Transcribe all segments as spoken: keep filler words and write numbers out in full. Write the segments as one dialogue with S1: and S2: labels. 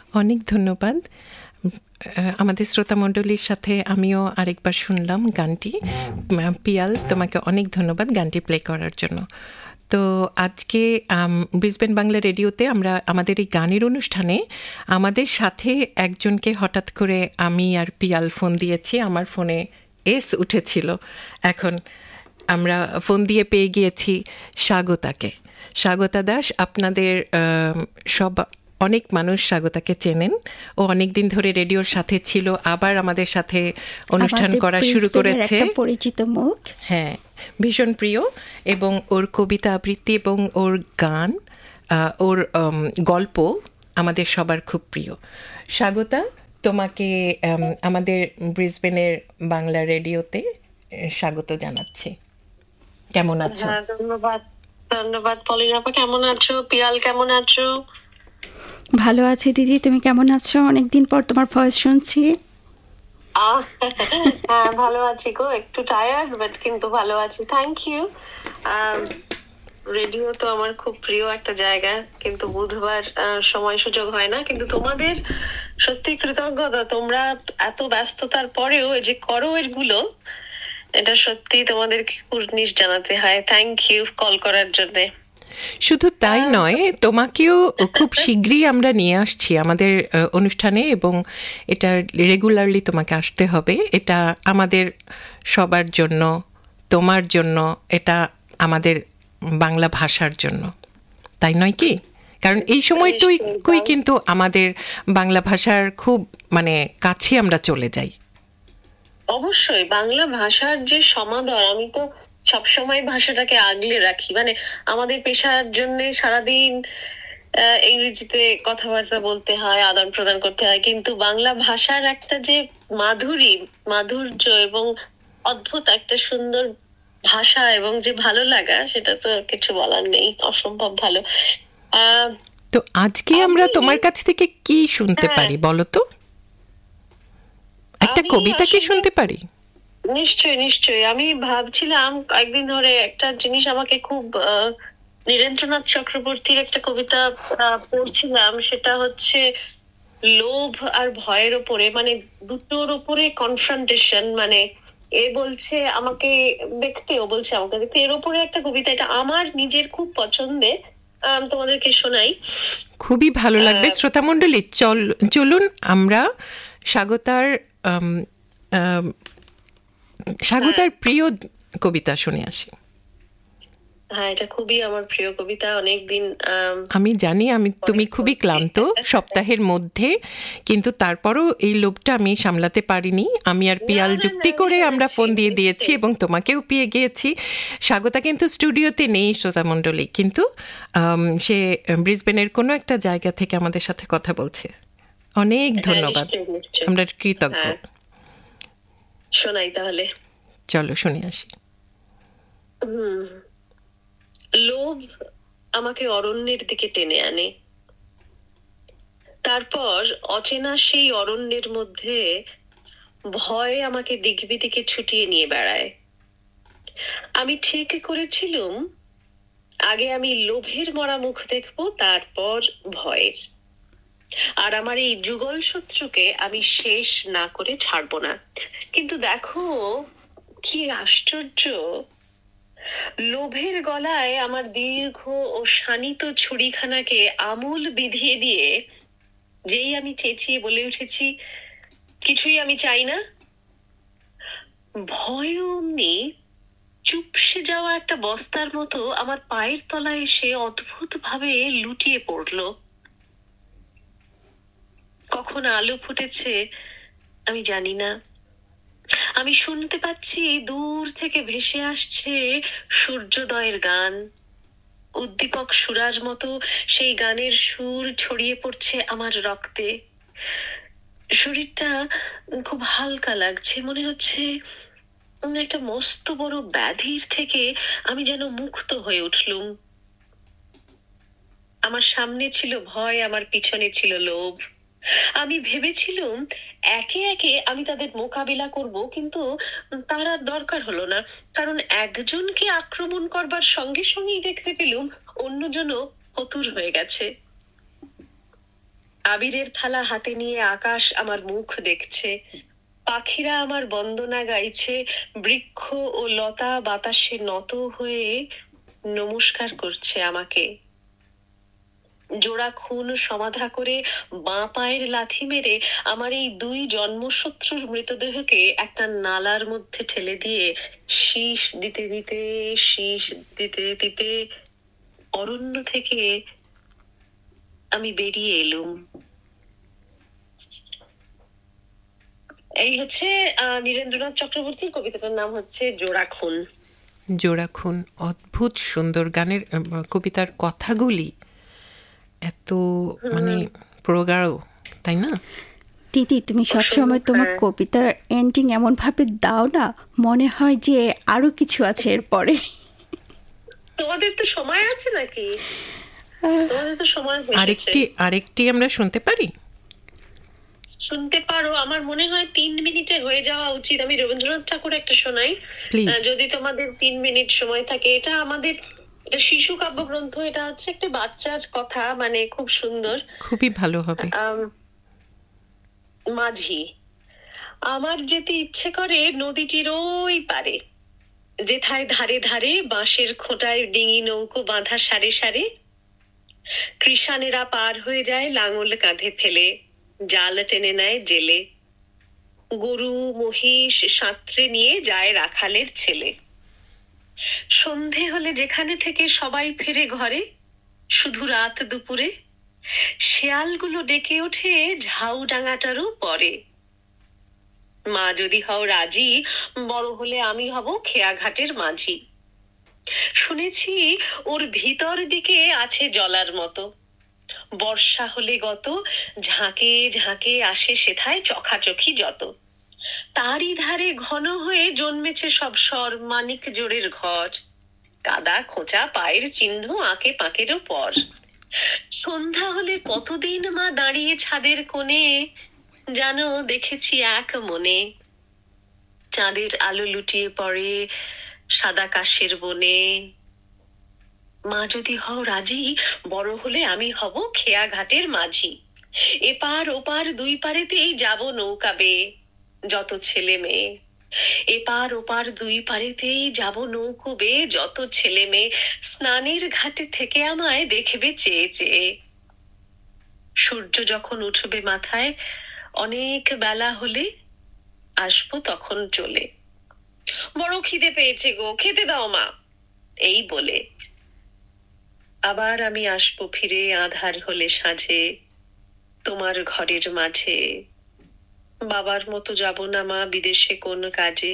S1: অনেক ধন্যবাদ। আমাদের শ্রোতামণ্ডলীর সাথে আমিও আরেকবার শুনলাম গানটি। পিয়াল, তোমাকে অনেক ধন্যবাদ গানটি প্লে করার জন্য। তো আজকে ব্রিসবেন বাংলা রেডিওতে আমরা আমাদের এই গানের অনুষ্ঠানে আমাদের সাথে একজনকে হঠাৎ করে আমি আর পিয়াল ফোন দিয়েছি। আমার ফোনে এস উঠেছিল, এখন আমরা ফোন দিয়ে পেয়ে গিয়েছি স্বাগতাকে। স্বাগতা দাস, আপনাদের সব অনেক মানুষ স্বাগতাকে চেনেন, ও অনেক দিন ধরে রেডিওর সাথে ছিল, আবার আমাদের সাথে অনুষ্ঠান করা শুরু করেছে।
S2: পরিচিত মুখ,
S1: হ্যাঁ, ভীষণ প্রিয়। এবং ওর কবিতা আবৃত্তি এবং ওর গান, ওর গল্প আমাদের সবার খুব প্রিয়। স্বাগতা, তোমাকে আমাদের ব্রিসবেনের বাংলা রেডিওতে স্বাগত জানাচ্ছি। কেমন আছো?
S3: ধন্যবাদ ধন্যবাদ পলিনা আপা, কেমন আছো? পিয়াল কেমন আছো?
S2: ভালো আছি দিদি, তুমি কেমন আছো? অনেকদিন পর তোমার ভয়েস শুনছি।
S3: হ্যাঁ, ভালো আছি গো, একটু টায়ার্ড বাট কিন্তু ভালো আছি, থ্যাংক ইউ। রেডিও তো আমার খুব প্রিয় একটা জায়গা, কিন্তু বুধবার সময় সুযোগ হয় না। কিন্তু তোমাদের সত্যি কৃতজ্ঞতা, তোমরা এত ব্যস্ততার পরেও যে করো এগুলো, এটা সত্যি তোমাদেরকে কুর্নিশ জানাতে হয়। থ্যাংক ইউ কল করার জন্য।
S1: শুধু তাই নয়, তোমাকেও খুব শীঘ্রই আমরা নিয়ে আসছি আমাদের অনুষ্ঠানে, এবং এটা রেগুলারলি তোমাকে আসতে হবে। এটা আমাদের সবার জন্য, তোমার জন্য, এটা আমাদের বাংলা ভাষার জন্য, তাই নয় কি? কারণ এই সময়টুকুই কিন্তু আমাদের বাংলা ভাষার খুব মানে কাছে আমরা চলে যাই।
S3: অবশ্যই বাংলা ভাষার যে সমাদর, আমি তো সবসময় ভাষাটাকে আগলে রাখি। মানে আমাদের পেশার জন্য সারাদিন ইংরেজিতে কথাবার্তা বলতে হয়, আদান প্রদান করতে হয়, কিন্তু বাংলা ভাষার একটা যে মাধুরী, মাধুর্য এবং অদ্ভুত একটা সুন্দর ভাষা এবং যে ভালো লাগা, সেটা তো কিছু বলার নেই, অসম্ভব ভালো। আহ
S1: তো আজকে আমরা তোমার কাছ থেকে কি শুনতে পারি বলো তো? একটা কবিতা কি শুনতে পারি?
S3: নিশ্চয়ই নিশ্চয়ই। আমি ভাবছিলাম কয়েকদিন ধরে একটা জিনিস, আমাকে খুব নীরেন্দ্রনাথ চক্রবর্তীর একটা কবিতা পড়ছিলাম, সেটা হচ্ছে লোভ আর ভয়ের ওপরে, মানে দুটোর ওপরে কনফ্রন্টেশন। মানে এ বলছে আমাকে দেখতে, ও বলছে আমাকে দেখতে, এর ওপরে একটা কবিতা। এটা আমার নিজের খুব পছন্দের, তোমাদেরকে শোনাই,
S1: খুবই ভালো লাগবে। শ্রোতামণ্ডলী, চল চলুন আমরা স্বাগতার স্বাগতার প্রিয় কবিতা শুনে আসি।
S3: হ্যাঁ, এটা খুবই আমার প্রিয় কবিতা। অনেকদিন
S1: আমি জানি আমি তুমি খুবই ক্লান্ত সপ্তাহের মধ্যে, কিন্তু তারপরও এই লোভটা আমি সামলাতে পারিনি। আমি আর পিয়াল যুক্তি করে আমরা ফোন দিয়ে দিয়েছি এবং তোমাকেও পেয়ে গিয়েছি। স্বাগতা কিন্তু স্টুডিওতে নেই শ্রোতামণ্ডলী, কিন্তু সে ব্রিসবেনের কোনো একটা জায়গা থেকে আমাদের সাথে কথা বলছে। অনেক ধন্যবাদ, আমরা কৃতজ্ঞ।
S3: শোনাই তাহলে,
S1: চলো শুনে আসি।
S3: হুম। লোভ আমাকে অরণ্যের দিকে টেনে আনে, তারপর অচেনা সেই অরণ্যের মধ্যে ভয় আমাকে দিক বিদিকে ছুটিয়ে নিয়ে বেড়ায়। আমি ঠিক করেছিলুম আগে আমি লোভের মরা মুখ দেখব, তারপর ভয়ের। আর আমার এই যুগল শত্রুকে আমি শেষ না করে ছাড়বো না। কিন্তু দেখো কি আশ্চর্য, লোভের গলায় আমার দীর্ঘ ও শানিত ছুরিখানাকে আমূল বিধিয়ে দিয়ে যেই আমি চেঁচিয়ে বলে উঠেছি, কিছুই আমি চাই না, ভয় অমনি চুপসে যাওয়া একটা বস্তার মতো আমার পায়ের তলায় এসে অদ্ভুত ভাবে লুটিয়ে পড়ল। কখন আলো ফুটেছে আমি জানি না। আমি শুনতে পাচ্ছি দূর থেকে ভেসে আসছে সূর্যোদয়ের গান, উদ্দীপক সুরার মতো সেই গানের সুর ছড়িয়ে পড়ছে আমার রক্তে। শরীরটা খুব হালকা লাগছে, মনে হচ্ছে একটা মস্ত বড় ব্যাধির থেকে আমি যেন মুক্ত হয়ে উঠলুম। আমার সামনে ছিল ভয়, আমার পিছনে ছিল লোভ। আমি ভেবেছিলুম একে একে আমি তাদের মোকাবিলা করব, কিন্তু তার আর দরকার হলো না, কারণ একজনকে আক্রমণ করবার সঙ্গে সঙ্গেই দেখতে পেলুম অন্যজনও ফতুর হয়ে গেছে। আবিরের থালা হাতে নিয়ে আকাশ আমার মুখ দেখছে, পাখিরা আমার বন্দনা গাইছে, বৃক্ষ ও লতা বাতাসে নত হয়ে নমস্কার করছে আমাকে। জোড়া খুন সমাধা করে বাঁ পায়ের লাথি মেরে আমার এই দুই জন্মশত্রুর মৃতদেহকে একটা নালার মধ্যে ঠেলে দিয়ে শীষ দিতে দিতে শীষ দিতে দিতে অরণ্য থেকে আমি বেরিয়ে এলুম। এই হচ্ছে আহ নীরেন্দ্রনাথ চক্রবর্তীর কবিতাটার নাম হচ্ছে জোড়া খুন।
S1: জোড়া খুন অদ্ভুত সুন্দর গানের কবিতার কথাগুলি এত মানে প্রগাঢ়, তাই না
S2: দিদি? তুমি সবসময় তোমার কবিতার এন্ডিং এমন ভাবে দাও না, মনে হয় যে আরো কিছু আছে এরপরে।
S3: তোমাদের তো সময় আছে নাকি? তোমাদের তো সময়
S1: আরেকটি আরেকটি আমরা শুনতে পারি?
S3: শুনতে পারো, আমার মনে হয় তিন মিনিটে হয়ে যাওয়া উচিত। আমি রবীন্দ্রনাথ ঠাকুর একটা শোনাই যদি তোমাদের তিন মিনিট সময় থাকে। এটা আমাদের এটা শিশু কাব্যগ্রন্থ, এটা হচ্ছে একটা বাচ্চার কথা, মানে খুব সুন্দর,
S1: খুবই ভালো হবে।
S3: মাঝি। আমার যেতে ইচ্ছে করে নদীটির ওই পারে, যেথায় ধারে ধারে বাঁশের খোঁটায় ডিঙি নৌকো বাঁধা সারে সারে, কৃষানেরা পার হয়ে যায় লাঙল কাঁধে ফেলে, জাল টেনে নেয় জেলে, গরু মহিষ সাঁতরে নিয়ে যায় রাখালের ছেলে। সন্ধে হলে যেখানে থেকে সবাই ফেরে ঘরে, শুধু রাত দুপুরে শেয়ালগুলো ডেকে ওঠে ঝাউ ডাঙাটারও পরে। মা যদি হও রাজি, বড় হলে আমি হব খেয়াঘাটের মাঝি। শুনেছি ওর ভিতর দিকে আছে জলার মতো, বর্ষা হলে গত ঝাঁকে ঝাঁকে আসে সেথায় চখাচখি যত। তারই ধারে ঘন হয়ে জন্মেছে সব স্বর মানিক জোড়ের ঘর, কাদা খোঁচা পায়ের চিহ্ন আঁকে পাঁকেরও পর। সন্ধ্যা হলে কতদিন মা দাঁড়িয়ে ছাদের কোণে, জানো দেখেছি এক মনে। চাঁদের আলো লুটিয়ে পড়ে সাদা কাশের বনে। মা যদি হও রাজি, বড় হলে আমি হব খেয়া ঘাটের মাঝি। এপার ওপার দুই পারেতেই যাব নৌকা বেয়ে, যত ছেলে মেয়ে। এপার ওপার দুই পারেতেই যাব নৌকো বেয়ে, যত ছেলে মেয়ে। স্নানের ঘাটে থেকে আমায় দেখবে চেয়ে চেয়ে। সূর্য যখন উঠবে মাথায় অনেক বেলা হলে, আসবো তখন চলে। বড় খিদে পেয়েছে গো, খেতে দাও মা, এই বলে আবার আমি আসবো ফিরে আঁধার হলে সাঁঝে, তোমার ঘরের মাঝে। বাবার মতো যাব না মা বিদেশে কোন কাজে।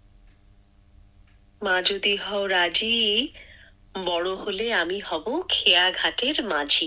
S3: মা যদি হও রাজি, বড় হলে আমি হব খেয়া ঘাটের মাঝি।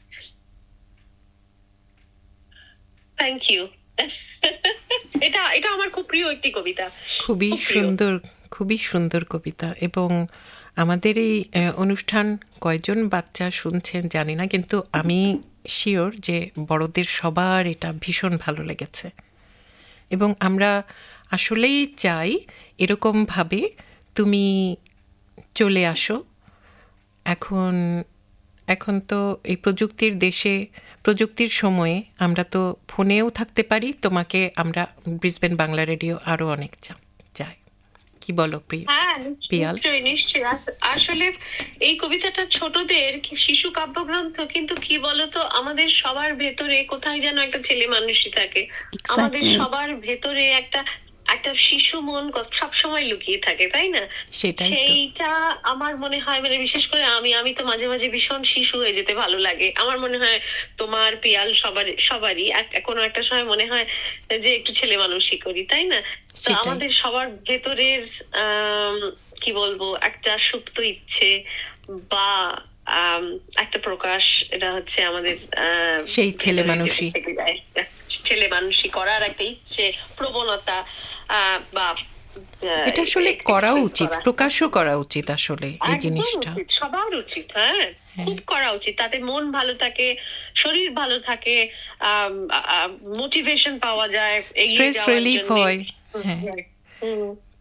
S3: Thank you. এটা এটা আমার খুব প্রিয় একটি কবিতা,
S1: খুবই সুন্দর, খুবই সুন্দর কবিতা। এবং আমাদের এই অনুষ্ঠান কয়জন বাচ্চা শুনছেন জানি না, কিন্তু আমি শিওর যে বড়দের সবার এটা ভীষণ ভালো লেগেছে। এবং আমরা আসলেই চাই এরকমভাবে তুমি চলে আসো। এখন এখন তো এই প্রযুক্তির দেশে, প্রযুক্তির সময়ে আমরা তো ফোনেও থাকতে পারি। তোমাকে আমরা ব্রিসবেন বাংলা রেডিও আরো অনেক চাই। কি বলো প্রিয়া?
S3: হ্যাঁ, নিশ্চয়ই নিশ্চয়ই। আসলে এই কবিতাটা ছোটদের শিশু কাব্যগ্রন্থ, কিন্তু কি বলতো, আমাদের সবার ভেতরে কোথায় যেন একটা ছেলে মানুষই থাকে। আমাদের সবার ভেতরে একটা একটা শিশু মন সবসময় লুকিয়ে থাকে, তাই না? সেইটা আমার মনে হয়, মানে বিশেষ করে আমি আমি তো মাঝে মাঝে ভীষণ শিশু হয়ে যেতে ভালো লাগে। আমার মনে হয় তোমার, পিয়াল, সবার সবারই কোনো একটা সময় মনে হয় যে একটু ছেলে মানুষই করি, তাই না? তো আমাদের সবার ভেতরের আহ কি বলবো, একটা সুপ্ত ইচ্ছে বা একটা প্রকাশ, এটা হচ্ছে আমাদের
S1: সেই ছেলে মানুষই
S3: ছেলে মানুষই করার একটা ইচ্ছে, প্রবণতা, বা
S1: এটা আসলে করা উচিত, প্রকাশও করা উচিত। আসলে এই জিনিসটা
S3: সবার উচিত, হ্যাঁ, খুব করা উচিত। তাতে মন ভালো থাকে, শরীর ভালো থাকে, মোটিভেশন পাওয়া যায়,
S1: স্ট্রেস রিলিফ হয়।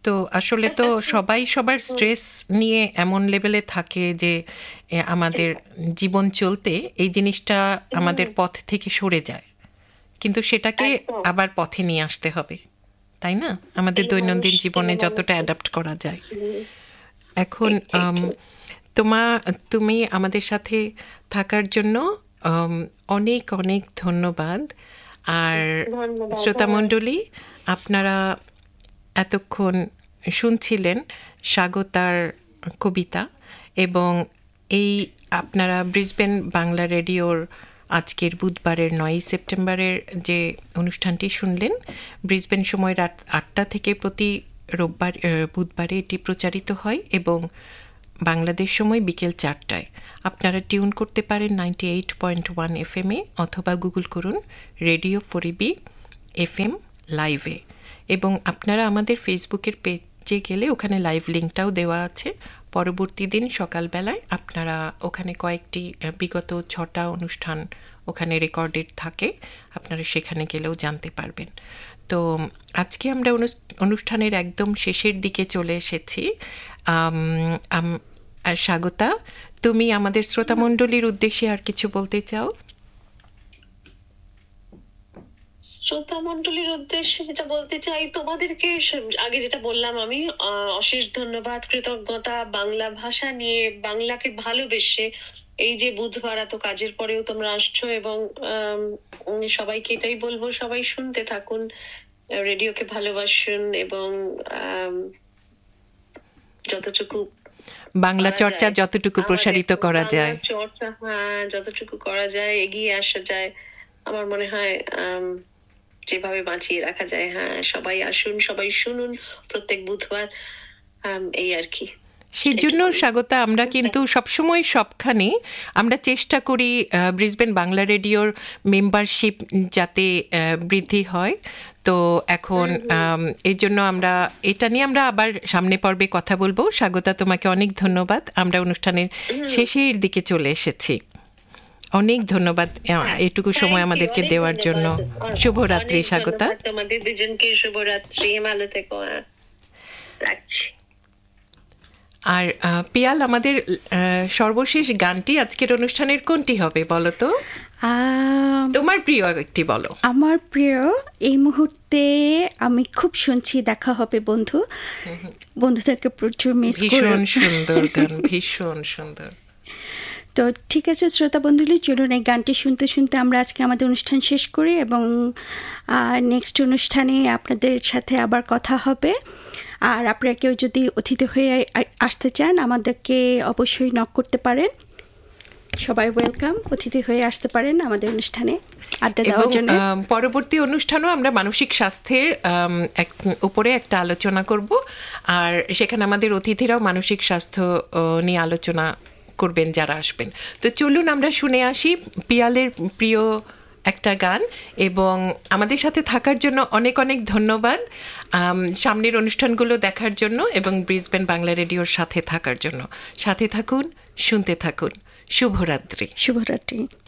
S1: তো আসলে তো সবাই সবার স্ট্রেস নিয়ে এমন লেভেলে থাকে যে এ, আমাদের জীবন চলতে এই জিনিসটা আমাদের পথ থেকে সরে যায়, কিন্তু সেটাকে
S3: একদম।
S1: আবার পথে নিয়ে আসতে হবে, তাই না? আমাদের
S3: এই
S1: দৈনন্দিন
S3: মানুষ-
S1: জীবনে
S3: এই
S1: যতটা
S3: মানুষ-
S1: অ্যাডাপ্ট করা যায়।
S3: হুম,
S1: এখন
S3: ঠিক, ঠিক,
S1: আম,
S3: ঠিক।
S1: তোমা তুমি আমাদের সাথে থাকার জন্য আম, অনেক অনেক ধন্যবাদ। আর
S3: ধন্যবাদ।
S1: শ্রোতামণ্ডলী, আপনারা এতক্ষণ শুনছিলেন স্বাগতার কবিতা, এবং এই আপনারা ব্রিসবেন বাংলা রেডিওর আজকের বুধবারের নয়ই সেপ্টেম্বরের যে অনুষ্ঠানটি শুনলেন, ব্রিসবেন সময় রাত আটটা থেকে প্রতি রোববার আহ, বুধবারে এটি প্রচারিত হয় এবং বাংলাদেশ সময় বিকেল চারটায়। আপনারা টিউন করতে পারেন ninety eight point one F M A, অথবা গুগল করুন রেডিও ফরিবি এফ এম লাইভে। এবং আপনারা আমাদের ফেসবুকের পেজে গেলে ওখানে লাইভ লিঙ্কটাও দেওয়া আছে। পরবর্তী দিন সকালবেলায় আপনারা ওখানে কয়েকটি আহ, বিগত ছটা অনুষ্ঠান ওখানে রেকর্ডেড থাকে, আপনারা সেখানে গেলেও জানতে পারবেন। তো আজকে আমরা অনুস- অনুষ্ঠানের একদম শেষের দিকে চলে এসেছি। আম, আম- আর স্বাগতা, তুমি আমাদের শ্রোতামণ্ডলীর উদ্দেশ্যে আর কিছু বলতে চাও?
S3: শ্রোতা মণ্ডলীর উদ্দেশ্যে যেটা বলতে চাই, তোমাদেরকে স- আগে যেটা বললাম আমি, আহ, অশেষ ধন্যবাদ, কৃতজ্ঞতা। বাংলা ভাষা নিয়ে, বাংলাকে ভালোবেসে এই যে বুধবার এত কাজের পরেও তোমরা আসছো, এবং আম, উম, সবাইকে এটাই বলবো, সবাই শুনতে থাকুন, রেডিওকে ভালোবাসুন, এবং আম, যতটুকু
S1: বাংলা
S3: করা
S1: চর্চা
S3: যায়,
S1: যতটুকু
S3: আমাদের
S1: প্রসারিত করা
S3: বাংলা
S1: যায়।
S3: চর্চা, হ্যাঁ, যতটুকু করা যায়, এগিয়ে আসা যায়, আমার মনে হয় আম, যেভাবে বাঁচিয়ে রাখা যায়। হ্যাঁ, সবাই আসুন, সবাই শুনুন প্রত্যেক বুধবার, আম, এই আর কি।
S1: সেই জন্য স্বাগতা, আমরা কিন্তু সবসময় সবখানে আমরা চেষ্টা করি আহ, ব্রিসবেন বাংলা রেডিওর মেম্বারশিপ যাতে আহ, বৃদ্ধি হয়। তো এখন আম, এই জন্য আমরা এটা নিয়ে আমরা আবার সামনে পর্বে কথা বলবো। স্বাগতা, তোমাকে অনেক ধন্যবাদ। আমরা অনুষ্ঠানের শেষের দিকে চলে এসেছি। অনেক ধন্যবাদ আহ, এটুকু সময়
S3: Thank you,
S1: আমাদেরকে
S3: অনেক
S1: দেওয়ার জন্য।
S3: ধন্যবাদ।
S1: শুভরাত্রি
S3: অনেক
S1: স্বাগতা।
S3: ধন্যবাদ তোমাদের দুজনকে, শুভরাত্রি, ভালো থেকো, হ্যাঁ, রাখছি।
S1: আর আহ, পিয়াল, আমাদের আহ, সর্বশেষ গানটি আজকের অনুষ্ঠানের কোনটি হবে বলো তো?
S2: আম,
S1: তোমার প্রিয় একটি বলো।
S2: আমার প্রিয় এই মুহূর্তে আমি খুব শুনছি দেখা হবে বন্ধু, বন্ধুদেরকে প্রচুর মিস করি।
S1: ভীষণ সুন্দর গান, ভীষণ সুন্দর।
S2: তো ঠিক আছে শ্রোতা বন্ধুলি, চলুন এই গানটি শুনতে শুনতে আমরা আজকে আমাদের অনুষ্ঠান শেষ করি, এবং নেক্সট অনুষ্ঠানে আপনাদের সাথে আবার কথা হবে। আর আপনারা কেউ যদি অতিথি হয়ে আ- আসতে চান, আমাদেরকে অবশ্যই নক করতে পারেন। সবাই ওয়েলকাম, অতিথি হয়ে আসতে পারেন আমাদের অনুষ্ঠানে আড্ডা
S1: এবং
S2: দেওয়ার জন্য।
S1: আম, পরবর্তী অনুষ্ঠানেও আমরা মানসিক স্বাস্থ্যের আম, এক- উপরে একটা আলোচনা করব, আর সেখানে আমাদের অতিথিরাও মানসিক স্বাস্থ্য আহ, নিয়ে আলোচনা করবেন যারা আসবেন। তো চলুন আমরা শুনে আসি পিয়ালের প্রিয় একটা গান, এবং আমাদের সাথে থাকার জন্য অনেক অনেক ধন্যবাদ, আম, সামনের অনুষ্ঠানগুলো দেখার জন্য এবং ব্রিসবেন বাংলা রেডিওর সাথে থাকার জন্য। সাথে থাকুন, শুনতে থাকুন। শুভরাত্রি।
S2: শুভরাত্রি।